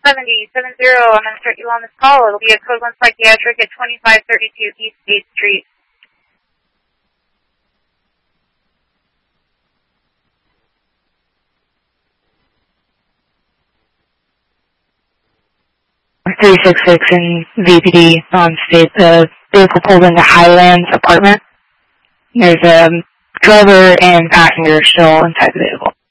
7070, I'm going to start you on this call. It'll be a code 1 psychiatric at 2532 East 8th Street. .366 in VPD state. The vehicle pulled into Highlands apartment. There's a driver and passenger still inside the vehicle.